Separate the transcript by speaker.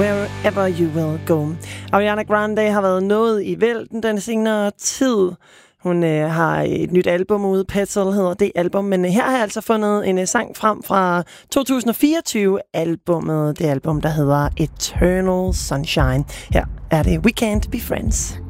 Speaker 1: Wherever You Will Go. Ariana Grande har været noget i vælten den senere tid. Hun har et nyt album ude, Petal hedder det album, men her har jeg altså fundet en sang frem fra 2024-albummet, det album, der hedder Eternal Sunshine. Her er det We Can't Be Friends.